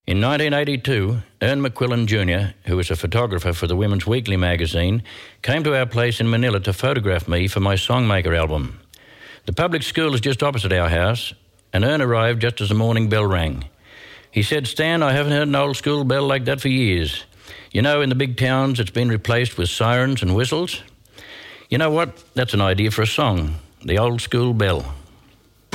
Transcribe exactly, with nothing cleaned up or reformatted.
In nineteen eighty-two, Ern McQuillan Junior, who was a photographer for the Women's Weekly magazine, came to our place in Manila to photograph me for my Songmaker album. The public school is just opposite our house, and Ern arrived just as the morning bell rang. He said, "Stan, I haven't heard an old school bell like that for years. You know, in the big towns it's been replaced with sirens and whistles. You know what? That's an idea for a song, the old school bell."